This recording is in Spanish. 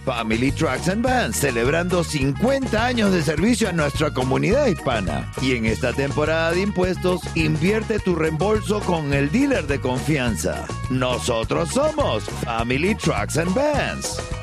Family Trucks and Vans, celebrando 50 años de servicio a nuestra comunidad hispana. Y en esta temporada de impuestos, invierte tu reembolso con el dealer de confianza. Nosotros somos Family Trucks and Vans.